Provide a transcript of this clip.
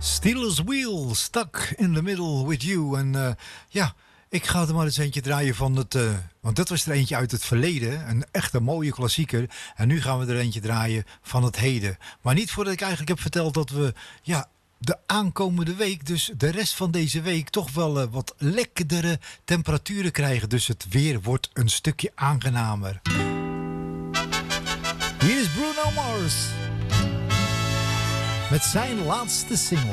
Steelers Wheel, Stuck in the Middle with You. En ja, ik ga er maar eens eentje draaien van het... want dat was er eentje uit het verleden. Een echte mooie klassieker. En nu gaan we er eentje draaien van het heden. Maar niet voordat ik eigenlijk heb verteld dat we... ja, de aankomende week, dus de rest van deze week... toch wel wat lekkerdere temperaturen krijgen. Dus het weer wordt een stukje aangenamer. Hier is Bruno Mars. Met zijn laatste single.